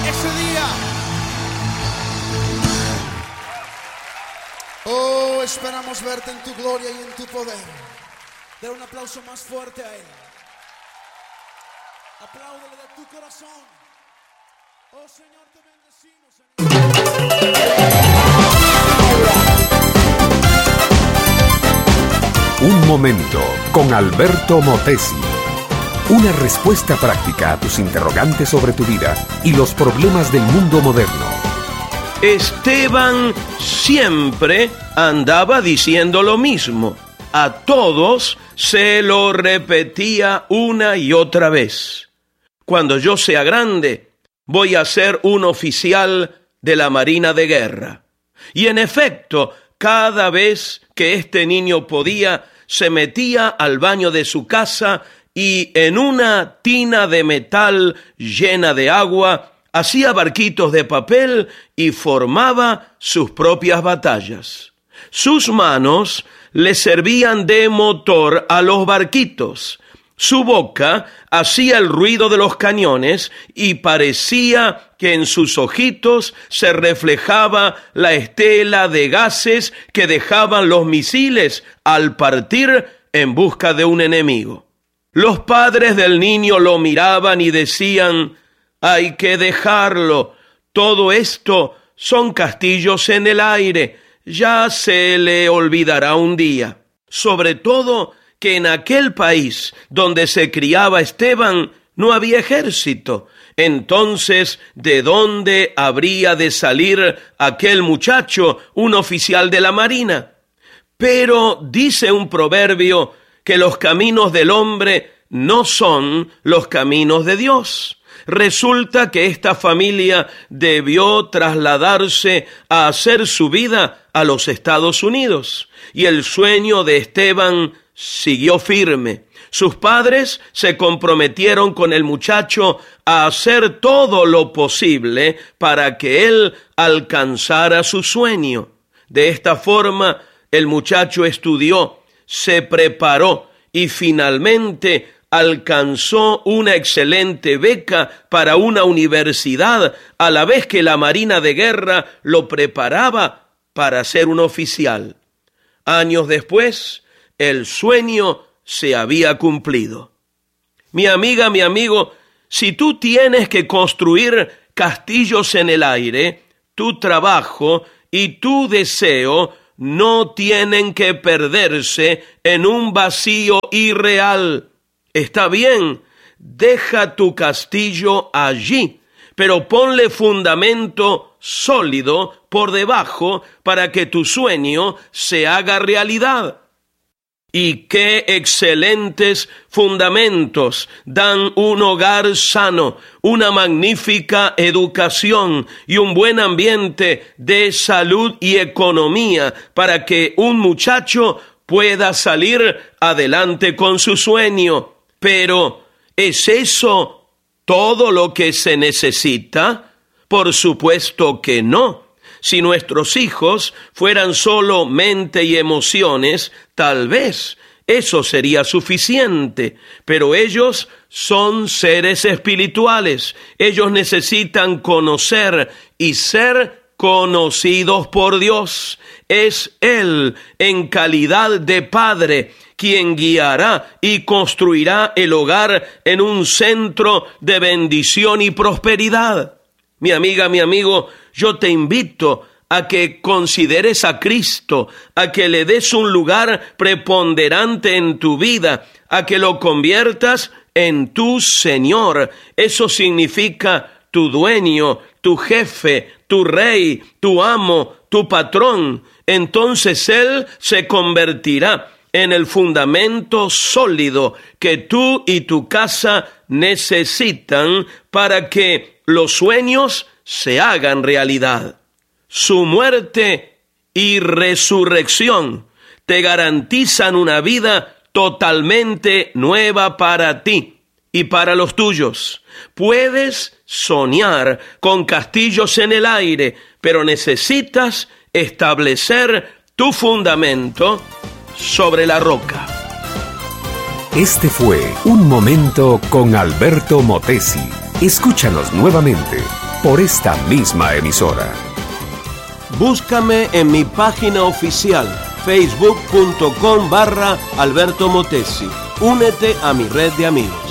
ese día. Oh, esperamos verte en tu gloria y en tu poder. Dale un aplauso más fuerte a Él. Apláudele de tu corazón. Oh Señor, te bendecimos, Señor. Un momento con Alberto Motesi. Una respuesta práctica a tus interrogantes sobre tu vida y los problemas del mundo moderno. Esteban siempre andaba diciendo lo mismo. A todos se lo repetía una y otra vez. Cuando yo sea grande, voy a ser un oficial de la Marina de Guerra. Y en efecto, cada vez que este niño podía, se metía al baño de su casa y en una tina de metal llena de agua, hacía barquitos de papel y formaba sus propias batallas. Sus manos le servían de motor a los barquitos. Su boca hacía el ruido de los cañones y parecía que en sus ojitos se reflejaba la estela de gases que dejaban los misiles al partir en busca de un enemigo. Los padres del niño lo miraban y decían: hay que dejarlo, todo esto son castillos en el aire, ya se le olvidará un día. Sobre todo que en aquel país donde se criaba Esteban no había ejército. Entonces, ¿de dónde habría de salir aquel muchacho, un oficial de la Marina? Pero dice un proverbio que los caminos del hombre no son los caminos de Dios. Resulta que esta familia debió trasladarse a hacer su vida a los Estados Unidos. Y el sueño de Esteban siguió firme. Sus padres se comprometieron con el muchacho a hacer todo lo posible para que él alcanzara su sueño. De esta forma, el muchacho estudió, se preparó y finalmente alcanzó una excelente beca para una universidad, a la vez que la Marina de Guerra lo preparaba para ser un oficial. Años después, el sueño se había cumplido. Mi amiga, mi amigo, si tú tienes que construir castillos en el aire, tu trabajo y tu deseo no tienen que perderse en un vacío irreal. Está bien, deja tu castillo allí, pero ponle fundamento sólido por debajo para que tu sueño se haga realidad. Y qué excelentes fundamentos dan un hogar sano, una magnífica educación y un buen ambiente de salud y economía para que un muchacho pueda salir adelante con su sueño. Pero, ¿es eso todo lo que se necesita? Por supuesto que no. Si nuestros hijos fueran solo mente y emociones, tal vez eso sería suficiente. Pero ellos son seres espirituales. Ellos necesitan conocer y ser conocidos por Dios. Es Él, en calidad de Padre, quien guiará y construirá el hogar en un centro de bendición y prosperidad. Mi amiga, mi amigo, yo te invito a que consideres a Cristo, a que le des un lugar preponderante en tu vida, a que lo conviertas en tu Señor. Eso significa tu dueño, tu jefe, tu rey, tu amo, tu patrón. Entonces Él se convertirá en el fundamento sólido que tú y tu casa necesitan para que los sueños se hagan realidad. Su muerte y resurrección te garantizan una vida totalmente nueva para ti y para los tuyos. Puedes soñar con castillos en el aire, pero necesitas establecer tu fundamento sobre la roca. Este fue Un Momento con Alberto Motesi. Escúchanos nuevamente por esta misma emisora. Búscame en mi página oficial, facebook.com/Alberto Motesi. Únete a mi red de amigos.